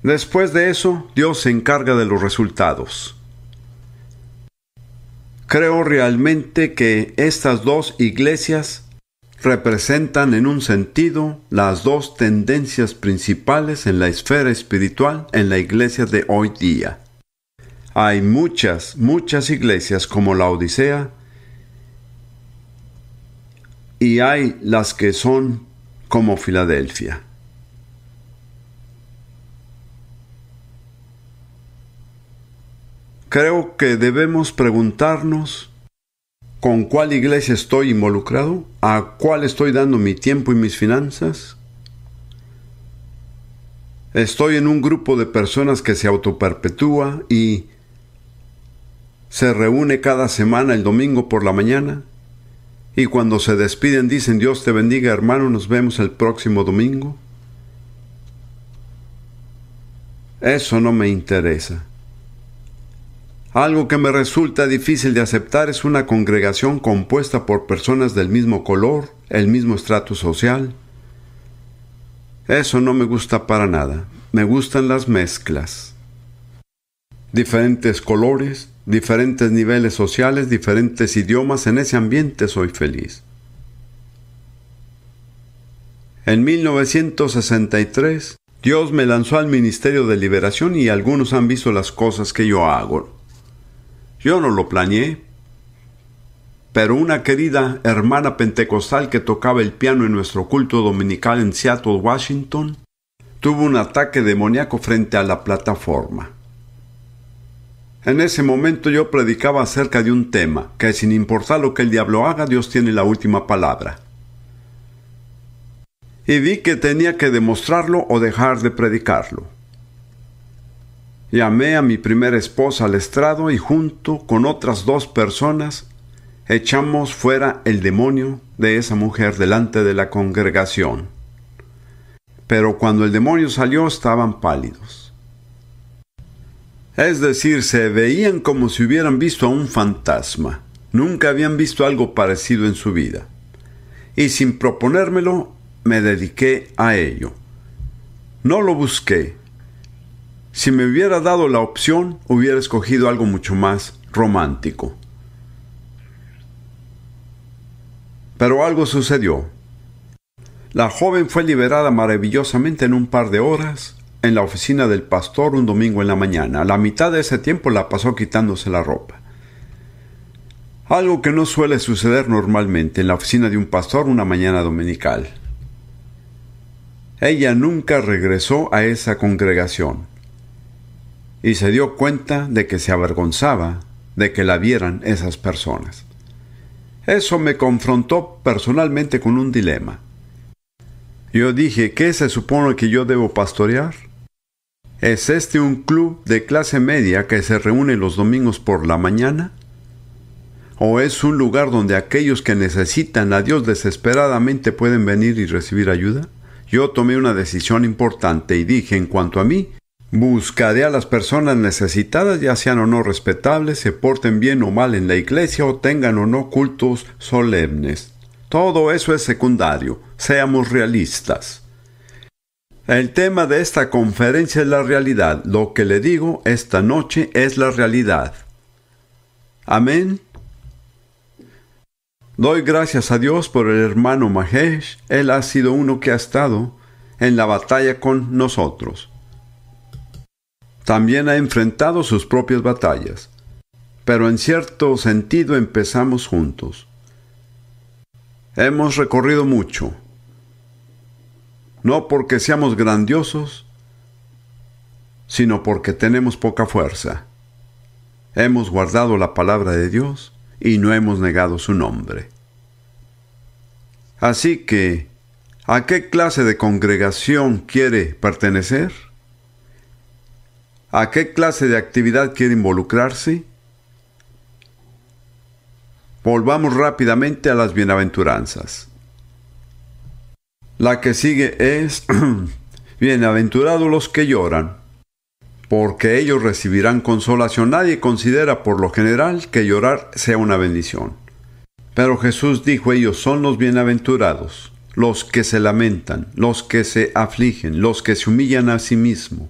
Después de eso, Dios se encarga de los resultados. Creo realmente que estas dos iglesias representan en un sentido las dos tendencias principales en la esfera espiritual en la iglesia de hoy día. Hay muchas iglesias como la Odisea, y hay las que son como Filadelfia. Creo que debemos preguntarnos ¿con cuál iglesia estoy involucrado? ¿A cuál estoy dando mi tiempo y mis finanzas? ¿Estoy en un grupo de personas que se autoperpetúa y se reúne cada semana el domingo por la mañana? Y cuando se despiden dicen Dios te bendiga hermano, nos vemos el próximo domingo. Eso no me interesa. Algo que me resulta difícil de aceptar es una congregación compuesta por personas del mismo color, el mismo estrato social. Eso no me gusta para nada. Me gustan las mezclas. Diferentes colores, diferentes niveles sociales, diferentes idiomas. En ese ambiente soy feliz. En 1963, Dios me lanzó al Ministerio de Liberación y algunos han visto las cosas que yo hago. Yo no lo planeé, pero una querida hermana pentecostal que tocaba el piano en nuestro culto dominical en Seattle, Washington, tuvo un ataque demoníaco frente a la plataforma. En ese momento yo predicaba acerca de un tema, que sin importar lo que el diablo haga, Dios tiene la última palabra. Y vi que tenía que demostrarlo o dejar de predicarlo. Llamé a mi primera esposa al estrado y junto con otras 2 personas echamos fuera el demonio de esa mujer delante de la congregación. Pero cuando el demonio salió estaban pálidos. Es decir, se veían como si hubieran visto a un fantasma. Nunca habían visto algo parecido en su vida. Y sin proponérmelo, me dediqué a ello. No lo busqué. Si me hubiera dado la opción, hubiera escogido algo mucho más romántico. Pero algo sucedió. La joven fue liberada maravillosamente en un par de horas en la oficina del pastor un domingo en la mañana. La mitad de ese tiempo la pasó quitándose la ropa. Algo que no suele suceder normalmente en la oficina de un pastor una mañana dominical. Ella nunca regresó a esa congregación. Y se dio cuenta de que se avergonzaba de que la vieran esas personas. Eso me confrontó personalmente con un dilema. Yo dije, ¿qué se supone que yo debo pastorear? ¿Es este un club de clase media que se reúne los domingos por la mañana? ¿O es un lugar donde aquellos que necesitan a Dios desesperadamente pueden venir y recibir ayuda? Yo tomé una decisión importante y dije, en cuanto a mí, buscaré a las personas necesitadas, ya sean o no respetables, se porten bien o mal en la iglesia o tengan o no cultos solemnes. Todo eso es secundario. Seamos realistas. El tema de esta conferencia es la realidad. Lo que le digo esta noche es la realidad. Amén. Doy gracias a Dios por el hermano Mahesh. Él ha sido uno que ha estado en la batalla con nosotros. También ha enfrentado sus propias batallas, pero en cierto sentido empezamos juntos. Hemos recorrido mucho, no porque seamos grandiosos, sino porque tenemos poca fuerza. Hemos guardado la palabra de Dios y no hemos negado su nombre. Así que, ¿a qué clase de congregación quiere pertenecer? ¿A qué clase de actividad quiere involucrarse? Volvamos rápidamente a las bienaventuranzas. La que sigue es, bienaventurados los que lloran, porque ellos recibirán consolación. Nadie considera por lo general que llorar sea una bendición. Pero Jesús dijo, ellos son los bienaventurados, los que se lamentan, los que se afligen, los que se humillan a sí mismos.